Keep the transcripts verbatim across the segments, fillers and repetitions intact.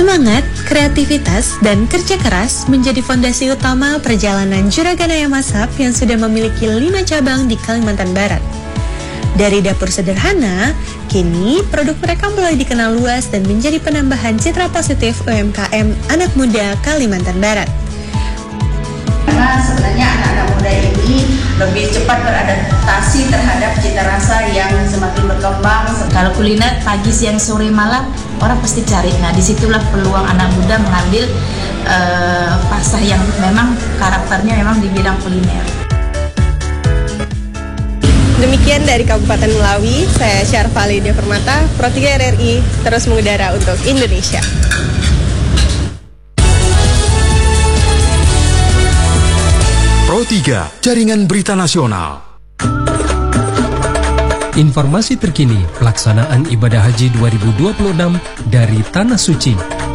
Semangat, kreativitas, dan kerja keras menjadi fondasi utama perjalanan Juraganaya Masab yang sudah memiliki lima cabang di Kalimantan Barat. Dari dapur sederhana, kini produk mereka mulai dikenal luas dan menjadi penambahan citra positif U M K M anak muda Kalimantan Barat. Karena sebenarnya anak-anak muda ini lebih cepat beradaptasi terhadap cita rasa yang semakin berkembang. Kalau kuliner pagi, siang, sore, malam orang pasti cari. Nah, disitulah peluang anak muda mengambil uh, pasar yang memang karakternya memang di bidang kuliner. Demikian dari Kabupaten Melawi, saya Syarfali Devermata, Pro tiga R R I, terus mengudara untuk Indonesia. Pro tiga, Jaringan Berita Nasional. Informasi terkini pelaksanaan ibadah haji dua ribu dua puluh enam dari Tanah Suci.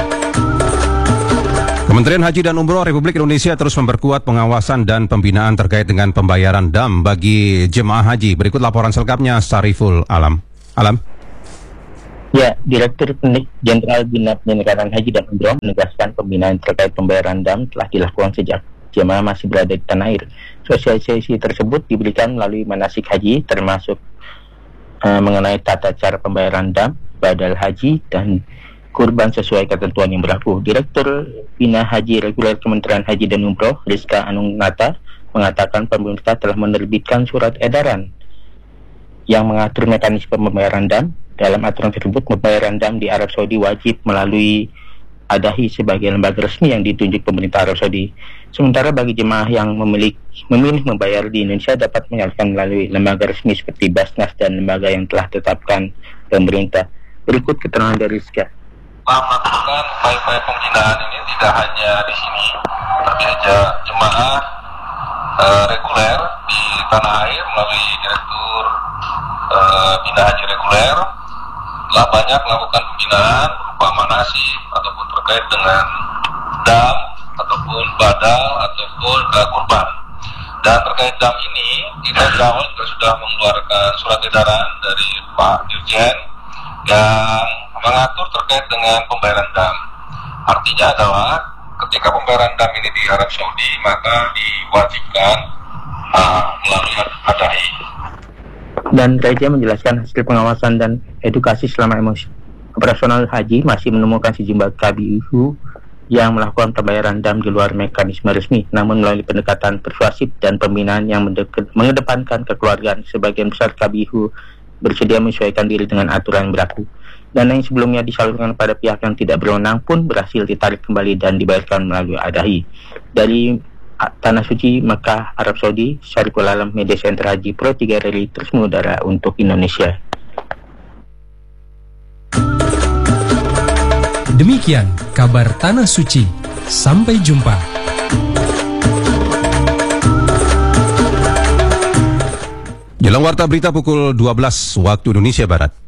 Kementerian Haji dan Umroh Republik Indonesia terus memperkuat pengawasan dan pembinaan terkait dengan pembayaran dam bagi jemaah haji. Berikut laporan selengkapnya Sariful Alam. Alam. Ya, Direktur Teknik Jenderal Bina Penyelenggaraan Haji dan Umroh menegaskan pembinaan terkait pembayaran dam telah dilakukan sejak jemaah masih berada di tanah air. Sosialisasi tersebut diberikan melalui manasik haji, termasuk uh, mengenai tata cara pembayaran dam, badal haji, dan kurban sesuai ketentuan yang berlaku. Direktur Bina Haji Reguler Kementerian Haji dan Umroh, Rizka Anungnata, mengatakan pemerintah telah menerbitkan surat edaran yang mengatur mekanisme pembayaran dam. Dalam aturan tersebut, pembayaran dam di Arab Saudi wajib melalui Adahi sebagai lembaga resmi yang ditunjuk pemerintah Arab Saudi. Sementara bagi jemaah yang memiliki, memilih membayar di Indonesia dapat menyalurkan melalui lembaga resmi seperti Basnas dan lembaga yang telah ditetapkan pemerintah. Berikut keterangan dari Rizka. Telah melakukan upaya-upaya pembinaan ini tidak hanya di sini, tapi saja jemaah uh, reguler di tanah air melalui Direktur uh, Bina Haji Reguler telah banyak melakukan pembinaan berupa manasik ataupun terkait dengan dam ataupun badal ataupun kurban. Dan terkait dam ini kita di awal juga sudah mengeluarkan surat edaran dari Pak Dirjen yang mengatur terkait dengan pembayaran dam. Artinya adalah ketika pembayaran dam ini di Arab Saudi maka diwajibkan uh, melalui Adahi. Dan Raja menjelaskan hasil pengawasan dan edukasi selama emosi operasional haji masih menemukan sejumlah K B U yang melakukan pembayaran dam di luar mekanisme resmi, namun melalui pendekatan persuasif dan pembinaan yang mengedepankan kekeluargaan. Sebagian besar K B U bersedia menyesuaikan diri dengan aturan yang berlaku. Dana yang sebelumnya disalurkan pada pihak yang tidak berwenang pun berhasil ditarik kembali dan dibayarkan melalui Adahi. Dari Tanah Suci, Mekah, Arab Saudi, Syariful Alam, Media Center Haji Pro tiga R R I terus mengudara untuk Indonesia. Demikian kabar Tanah Suci. Sampai jumpa. Jelang warta berita pukul dua belas waktu Indonesia Barat.